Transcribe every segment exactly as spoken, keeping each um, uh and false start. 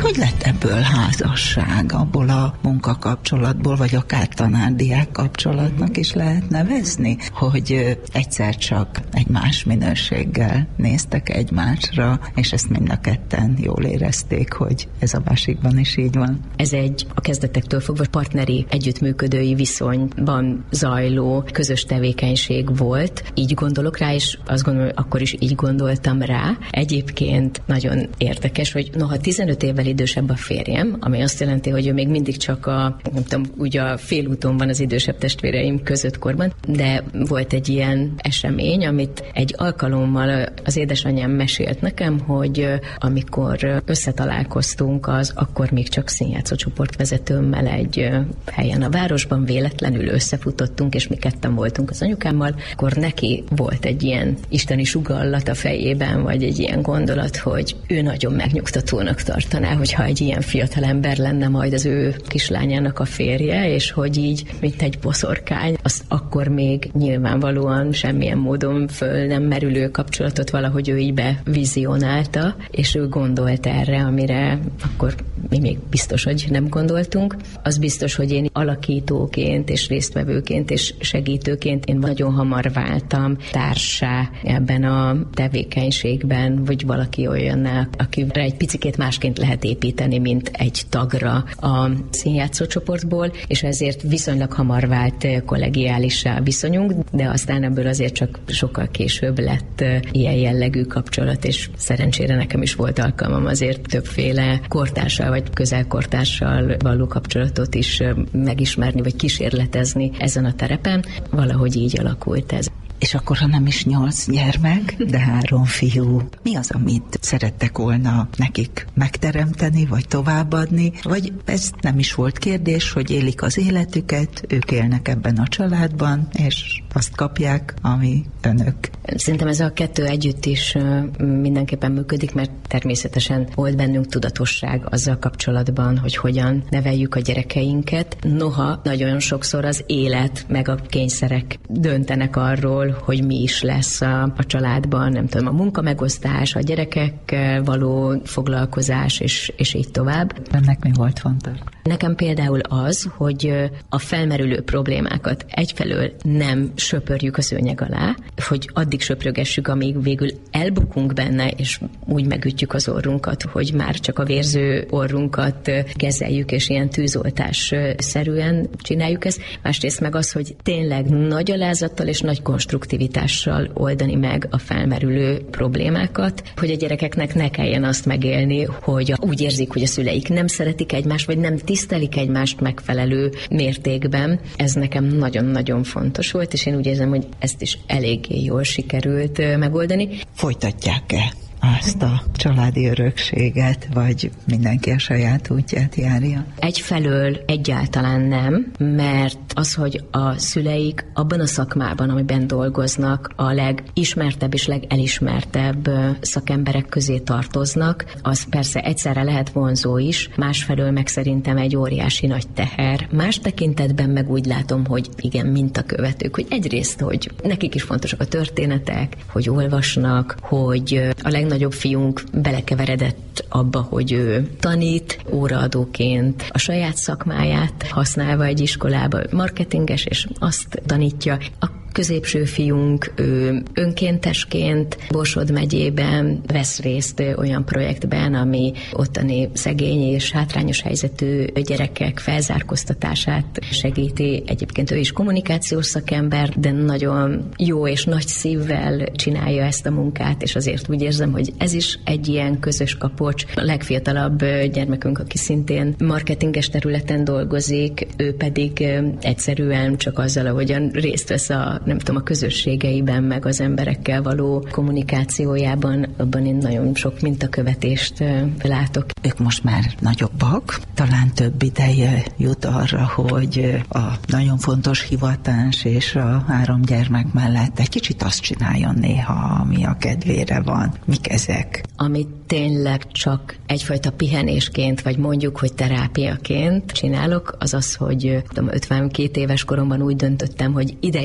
hogy lett ebből házasság, abból a munkakapcsolatból, vagy akár tanár-diák kapcsolatnak is lehet nevezni, hogy egyszer csak egy más minőséggel néztek egymásra, és ezt mind a ketten jól érezték, hogy ez a másikban is így van. Ez egy a kezdetektől fogva partneri, együttműködői viszonyban zajló közös tevékenység volt. Így gondolok rá, és azt gondolom, hogy akkor is így gondoltam rá. Egyébként nagyon érdekes, hogy noha tizenöt évvel idősebb a férjem, ami azt jelenti, hogy ő még mindig csak a, nem tudom, ugye a félúton van az idősebb testvéreim között korban, de volt egy ilyen esemény, amit egy alkalommal az édesanyám mesélt nekem, hogy amikor összetalálkoztunk az akkor még csak színjátszó csoportvezetőmmel egy helyen a városban, véletlenül összefutottunk, és mi ketten voltunk az anyukámmal, akkor neki volt egy ilyen isteni sugallat a fejében, vagy egy ilyen gondolat, hogy ő nagyon megnyugtatónak tartaná, hogyha egy ilyen fiatal ember lenne majd az ő kislányának a férje, és hogy így, mint egy boszorkány, azt akkor még nyilvánvalóan semmilyen módon föl nem merülő kapcsolatot valahogy ő így bevizionálta, és ő gondolt erre, amire akkor mi még biztos, hogy nem gondoltunk. Az biztos, hogy én alakítóként és résztvevőként és segítőként én nagyon hamar váltam társá ebben a tevékenységben, vagy valaki olyanná, akire egy picikét másként lehet építeni, mint egy tagra a színjátszó csoportból, és ezért viszonylag hamar vált kollegiálissá viszonyunk, de aztán ebből azért csak sokkal később lett ilyen jellegű kapcsolat, és szerencsére nekem is volt alkalmam azért többféle kortársal, vagy közelkortársal való kapcsolatot is megismerni, vagy kísérletezni ezen a terepen. Valahogy így alakult ez. És akkor, ha nem is nyolc gyermek, de három fiú, mi az, amit szerettek volna nekik megteremteni, vagy továbbadni, vagy ez nem is volt kérdés, hogy élik az életüket, ők élnek ebben a családban, és azt kapják, ami önök. Szerintem ez a kettő együtt is mindenképpen működik, mert természetesen volt bennünk tudatosság azzal kapcsolatban, hogy hogyan neveljük a gyerekeinket. Noha nagyon sokszor az élet meg a kényszerek döntenek arról, hogy mi is lesz a, a családban, nem tudom, a munkamegosztás, a gyerekekkel való foglalkozás, és, és így tovább. Ennek mi volt fontos? Nekem például az, hogy a felmerülő problémákat egyfelől nem söpörjük a szőnyeg alá, hogy addig söprögessük, amíg végül elbukunk benne, és úgy megütjük az orrunkat, hogy már csak a vérző orrunkat kezeljük, és ilyen tűzoltás-szerűen csináljuk ezt. Másrészt meg az, hogy tényleg nagy alázattal és nagy konstruktivitással oldani meg a felmerülő problémákat, hogy a gyerekeknek ne kelljen azt megélni, hogy úgy érzik, hogy a szüleik nem szeretik egymást, vagy nem tisztelik egymást megfelelő mértékben. Ez nekem nagyon-nagyon fontos volt, és én úgy érzem, hogy ezt is eléggé jól sikerült megoldani. Folytatják-e azt a családi örökséget, vagy mindenki a saját útját járja? Egyfelől egyáltalán nem, mert az, hogy a szüleik abban a szakmában, amiben dolgoznak, a legismertebb és legelismertebb szakemberek közé tartoznak, az persze egyszerre lehet vonzó is, másfelől meg szerintem egy óriási nagy teher. Más tekintetben meg úgy látom, hogy igen, mintakövetők, hogy egyrészt, hogy nekik is fontosak a történetek, hogy olvasnak, hogy a legnagyobb nagyobb fiunk belekeveredett abba, hogy ő tanít, óraadóként a saját szakmáját használva egy iskolába, marketinges, és azt tanítja. A középső fiunk ő önkéntesként Borsod megyében vesz részt olyan projektben, ami ottani szegény és hátrányos helyzetű gyerekek felzárkóztatását segíti. Egyébként ő is kommunikációs szakember, de nagyon jó és nagy szívvel csinálja ezt a munkát, és azért úgy érzem, hogy ez is egy ilyen közös kapocs. A legfiatalabb gyermekünk, aki szintén marketinges területen dolgozik, ő pedig egyszerűen csak azzal, ahogyan részt vesz a nem tudom, a közösségeiben, meg az emberekkel való kommunikációjában, abban én nagyon sok mintakövetést látok. Ők most már nagyobbak, talán több ideje jut arra, hogy a nagyon fontos hivatás és a három gyermek mellett egy kicsit azt csináljon néha, ami a kedvére van. Mik ezek? Amit tényleg csak egyfajta pihenésként, vagy mondjuk, hogy terápiaként csinálok, az az, hogy tudom, ötvenkét éves koromban úgy döntöttem, hogy ideje szemben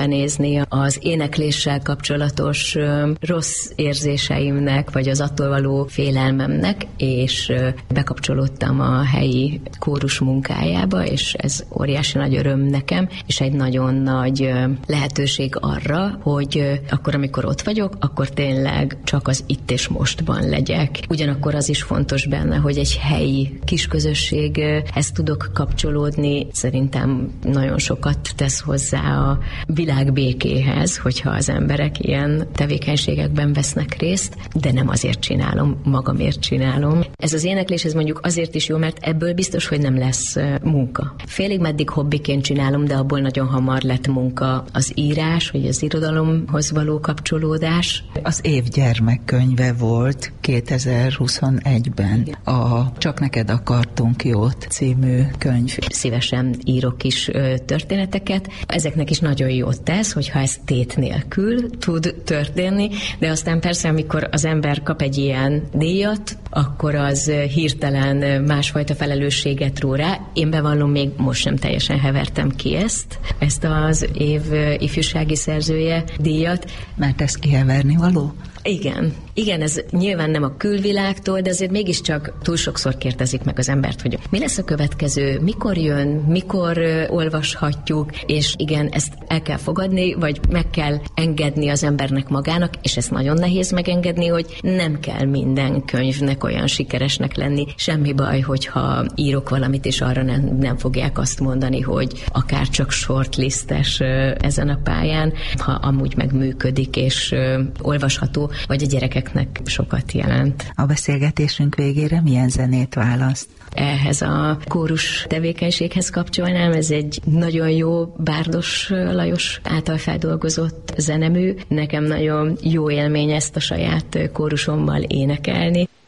szembenézni az énekléssel kapcsolatos rossz érzéseimnek, vagy az attól való félelmemnek, és bekapcsolódtam a helyi kórus munkájába, és ez óriási nagy öröm nekem, és egy nagyon nagy lehetőség arra, hogy akkor, amikor ott vagyok, akkor tényleg csak az itt és mostban legyek. Ugyanakkor az is fontos benne, hogy egy helyi kis közösséghez tudok kapcsolódni. Szerintem nagyon sokat tesz hozzá a világ békéhez, hogyha az emberek ilyen tevékenységekben vesznek részt, de nem azért csinálom, magamért csinálom. Ez az éneklés, ez mondjuk azért is jó, mert ebből biztos, hogy nem lesz munka. Félig meddig hobbiként csinálom, de abból nagyon hamar lett munka az írás, vagy az irodalomhoz való kapcsolódás. Az év gyermekkönyve volt kétezer-huszonegyben a Csak neked akartunk jót című könyv. Szívesen írok is történeteket. Ezeknek is nagyon jót tesz, hogyha ez tét nélkül tud történni, de aztán persze, amikor az ember kap egy ilyen díjat, akkor az hirtelen másfajta felelősséget ró rá. Én bevallom, még most sem teljesen hevertem ki ezt, ezt az év ifjúsági szerzője díjat. Mert ez kiheverni való? Igen. Igen, ez nyilván nem a külvilágtól, de azért mégiscsak túl sokszor kérdezik meg az embert, hogy mi lesz a következő, mikor jön, mikor olvashatjuk, és igen, ezt el kell fogadni, vagy meg kell engedni az embernek magának, és ezt nagyon nehéz megengedni, hogy nem kell minden könyvnek olyan sikeresnek lenni. Semmi baj, hogyha írok valamit, és arra nem, nem fogják azt mondani, hogy akár csak shortlistes ezen a pályán, ha amúgy meg működik, és olvasható, vagy a gyerekeknek sokat jelent. A beszélgetésünk végére milyen zenét választ? Ehhez a kórus tevékenységhez kapcsolnám, ez egy nagyon jó Bárdos Lajos által feldolgozott zenemű. Nekem nagyon jó élmény ezt a saját kórusommal énekelni.